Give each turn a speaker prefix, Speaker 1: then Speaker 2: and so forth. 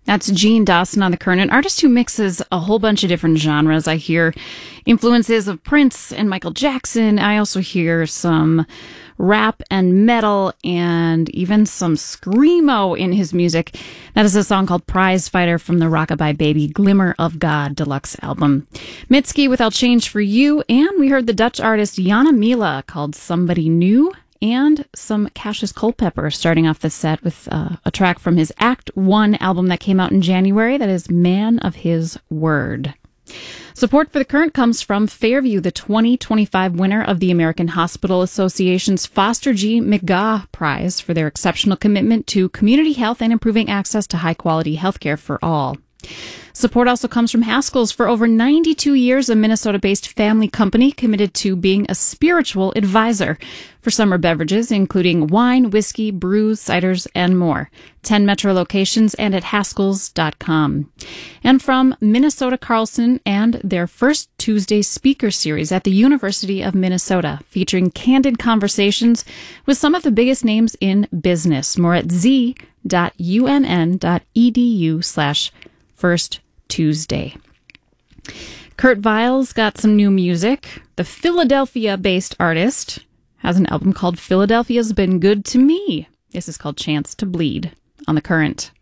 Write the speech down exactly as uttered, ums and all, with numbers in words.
Speaker 1: That's Gene Dawson on The Current, an artist who mixes a whole bunch of different genres. I hear influences of Prince and Michael Jackson. I also hear some rap and metal and even some screamo in his music. That is a song called Prize Fighter from the Rockabye Baby Glimmer of God deluxe album. Mitski with I'll Change For You, and we heard the Dutch artist Jana Mila called Somebody New, and some Cassius Culpepper starting off the set with uh, a track from his Act One album that came out in January. That is Man of His Word. Support for The Current comes from Fairview, the twenty twenty-five winner of the American Hospital Association's Foster G. McGaugh Prize for their exceptional commitment to community health and improving access to high-quality healthcare for all. Support also comes from Haskell's. For over ninety-two years, a Minnesota-based family company committed to being a spiritual advisor for summer beverages, including wine, whiskey, brews, ciders, and more. ten Metro locations and at haskells dot com. And from Minnesota Carlson and their first Tuesday speaker series at the University of Minnesota, featuring candid conversations with some of the biggest names in business. More at z dot u m n dot e d u slash First Tuesday. Kurt Vile's got some new music. The Philadelphia-based artist has an album called Philadelphia's Been Good to Me. This is called Chance to Bleed on The Current.